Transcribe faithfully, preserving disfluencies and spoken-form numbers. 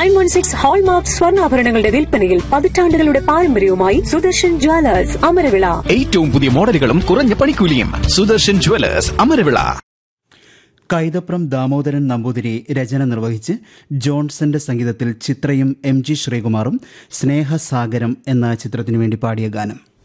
Nine one six hallmark സ്വർണ്ണാഭരണങ്ങളുടെ വിൽപ്പനയിൽ പതിറ്റാണ്ടുകളുടെ പാരമ്പര്യവുമായി സുദർശൻ ജ്വല്ലേഴ്സ് അമരവിള. ഏറ്റവും പുതിയ മോഡലുകളും കുറഞ്ഞ പണിക്കൂലിയും. സുദർശൻ ജ്വല്ലേഴ്സ് അമരവിള. കൈതപ്രം ദാമോദരൻ നമ്പൂതിരി രചന നിർവഹിച്ച് ജോൺസന്റെ സംഗീതത്തിൽ ചിത്രയും എം ജി ശ്രീകുമാറും സ്നേഹസാഗരം എന്ന ചിത്രത്തിനു വേണ്ടി പാടിയ ഗാനം.